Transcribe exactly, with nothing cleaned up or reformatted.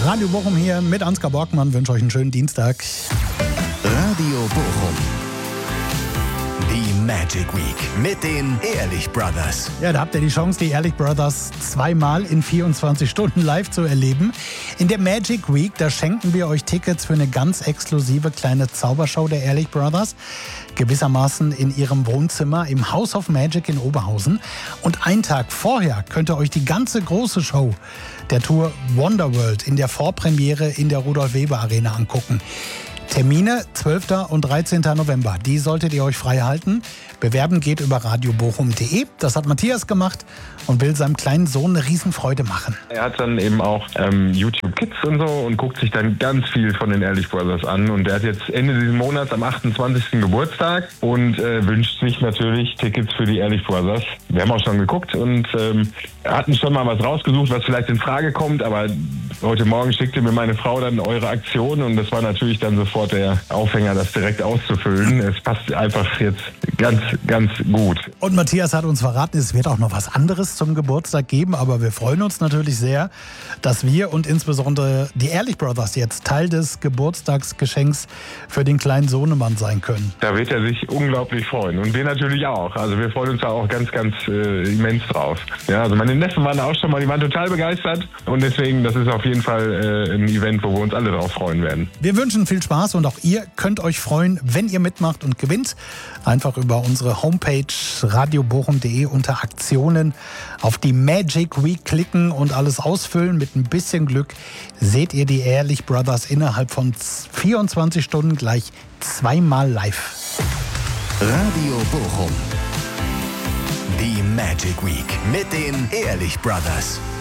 Radio Bochum hier mit Ansgar Borgmann. Wünsche euch einen schönen Dienstag. Radio Bochum. Die Magic Week mit den Ehrlich Brothers. Ja, da habt ihr die Chance, die Ehrlich Brothers zweimal in vierundzwanzig Stunden live zu erleben. In der Magic Week, da schenken wir euch Tickets für eine ganz exklusive kleine Zaubershow der Ehrlich Brothers. Gewissermaßen in ihrem Wohnzimmer im House of Magic in Oberhausen. Und einen Tag vorher könnt ihr euch die ganze große Show der Tour Wonderworld in der Vorpremiere in der Rudolf-Weber-Arena angucken. Termine zwölften und dreizehnten November. Die solltet ihr euch frei halten. Bewerben geht über radio bochum punkt de. Das hat Matthias gemacht und will seinem kleinen Sohn eine Riesenfreude machen. Er hat dann eben auch ähm, YouTube Kids und so und guckt sich dann ganz viel von den Ehrlich Brothers an. Und er hat jetzt Ende dieses Monats am achtundzwanzigsten Geburtstag und äh, wünscht sich natürlich Tickets für die Ehrlich Brothers. Wir haben auch schon geguckt und ähm, hatten schon mal was rausgesucht, was vielleicht in Frage kommt. Aber heute Morgen schickte mir meine Frau dann eure Aktion und das war natürlich dann sofort der Aufhänger, das direkt auszufüllen. Es passt einfach jetzt ganz, ganz gut. Und Matthias hat uns verraten, es wird auch noch was anderes zum Geburtstag geben, aber wir freuen uns natürlich sehr, dass wir und insbesondere die Ehrlich Brothers jetzt Teil des Geburtstagsgeschenks für den kleinen Sohnemann sein können. Da wird er sich unglaublich freuen und wir natürlich auch. Also wir freuen uns da auch ganz, ganz äh, immens drauf. Ja, also meine Neffen waren auch schon mal, die waren total begeistert und deswegen, das ist auf jeden Fall äh, ein Event, wo wir uns alle drauf freuen werden. Wir wünschen viel Spaß und auch ihr könnt euch freuen, wenn ihr mitmacht und gewinnt. Einfach über unsere Homepage radio bochum punkt de unter Aktionen auf die Magic Week klicken und alles ausfüllen. Mit ein bisschen Glück seht ihr die Ehrlich Brothers innerhalb von vierundzwanzig Stunden gleich zweimal live. Radio Bochum. Die Magic Week mit den Ehrlich Brothers.